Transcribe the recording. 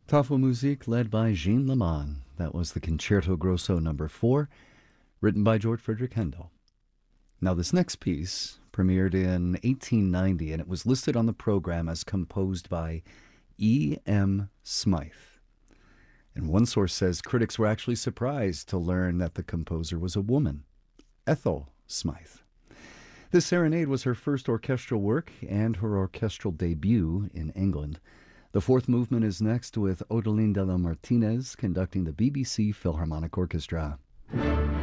Tafelmusik led by Jean Lemang. That was the Concerto Grosso No. 4, written by George Frederick Handel. Now, this next piece premiered in 1890, and it was listed on the program as composed by E. M. Smythe. And one source says critics were actually surprised to learn that the composer was a woman, Ethel Smythe. This serenade was her first orchestral work and her orchestral debut in England. The fourth movement is next, with Odeline de la Martinez conducting the BBC Philharmonic Orchestra.